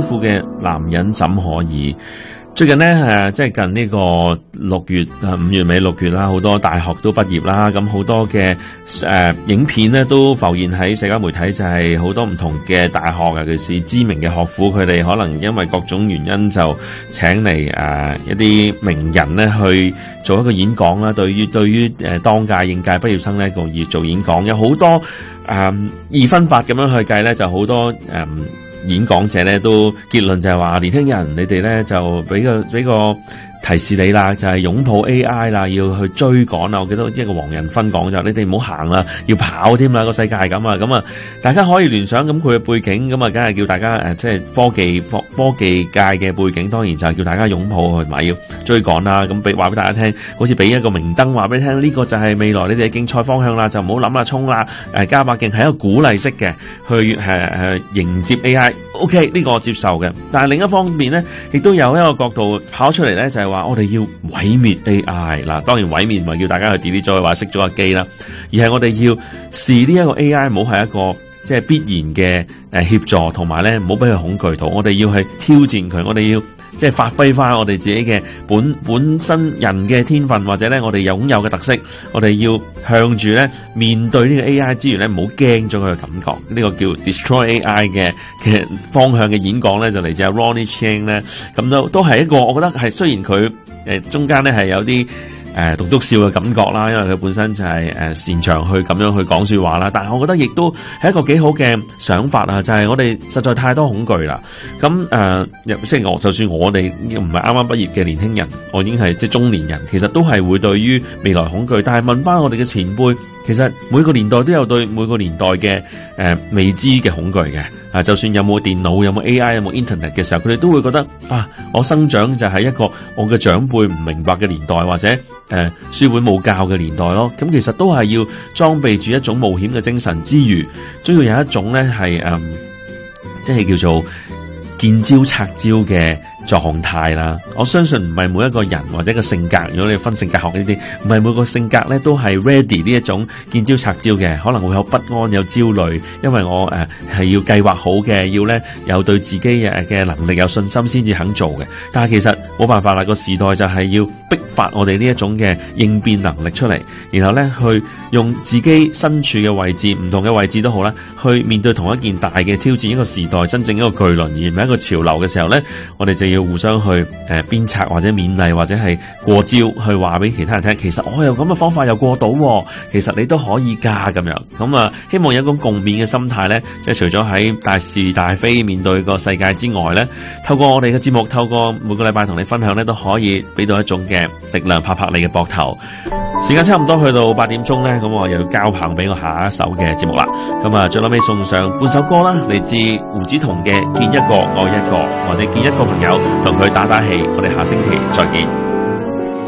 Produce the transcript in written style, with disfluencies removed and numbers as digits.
富嘅男人怎可以？最近呢，即係近呢個5月尾6月啦，好多大學都畢業啦，咁好多嘅影片呢都浮現喺社交媒體，就係好多唔同嘅大學，尤其是知名嘅學府，佢哋可能因為各種原因就請嚟一啲名人呢去做一個演講啦。對於當屆應屆畢業生呢，而做演講，有好多二分法咁樣去計呢，就好多演講者咧都結論就係話，年輕人你哋咧就俾個提示你啦，就係擁抱 AI 啦，要去追趕啦。我記得一個黃仁勳講就係，你哋唔好行啦，要跑添啦，個世界係咁啊，大家可以聯想咁佢嘅背景，咁啊，梗係叫大家即係科技界嘅背景，當然就係叫大家擁抱同埋要追趕啦。咁話俾大家聽，好似俾一個明燈話俾你聽，呢個就係未來你哋嘅競賽方向啦，就唔好諗啦，衝啦，加把勁，係一個鼓勵式嘅去迎接 AI。OK， 呢個我接受嘅，但係另一方面咧，亦都有一個角度跑出嚟咧，就係話我哋要毀滅 AI 嗱，當然毀滅唔係叫大家去 delete 咗，話熄咗個機啦，而係我哋要視呢一個 AI 唔好係一個即係必然嘅協助，同埋咧唔好俾佢恐懼到，我哋要去挑戰佢，我哋要即係發揮翻我哋自己嘅本身人嘅天分，或者咧我哋擁有嘅特色，我哋要向住咧面對呢個 AI 之餘咧，唔好驚咗佢嘅感覺。呢個叫 Destroy AI 嘅方向嘅演講咧，就嚟自阿 Ronny Chieng 咧，咁都係一個，我覺得係雖然佢中間咧係有啲棟篤笑嘅感覺啦，因為佢本身就係擅長去咁樣去講說話啦，但係我覺得亦都係一個幾好嘅想法啊！就係我哋實在太多恐懼啦。咁即係就算我哋唔係啱啱畢業嘅年輕人，我已經係即係中年人，其實都係會對於未來恐懼。但係問翻我哋嘅前輩，其實每個年代都有對每個年代嘅未知嘅恐懼嘅。就算有冇電腦、有冇 AI、有冇 Internet 嘅時候，佢哋都會覺得我生長就係一個我嘅長輩唔明白嘅年代，或者書本冇教嘅年代咯。咁其實都係要裝備住一種冒險嘅精神之餘，都要有一種咧係即係叫做見招拆招嘅狀態啦。我相信唔係每一個人或者個性格，如果你分性格學呢啲，唔係每個性格咧都係 ready 呢一種見招拆招嘅，可能會有不安、有焦慮，因為我係要計劃好嘅，要咧有對自己嘅能力有信心先至肯做嘅。但係其實冇辦法啦，個時代就係要逼發我哋呢一種嘅應變能力出嚟，然後咧去用自己身處嘅位置，唔同嘅位置都好啦，去面對同一件大嘅挑戰，一個時代真正一個巨輪，而唔係一個潮流嘅時候咧，我哋就要互相去鞭策或者勉勵或者係過招去話俾其他人聽，其實我有咁嘅方法又過到，其實你都可以㗎咁樣。咁希望有一種共勉嘅心態咧，即係除咗喺大是大非面對個世界之外咧，透過我哋嘅節目，透過每個禮拜同你分享咧，都可以俾到一種嘅力量，拍拍你嘅膊頭。時間差唔多去到8點鐘咧，咁我又要交棒俾我下一首嘅節目啦。咁最後尾送上半首歌啦，嚟自胡子彤嘅《見一個愛一個》，或者見一個朋友同佢打打氣。我哋下星期再見。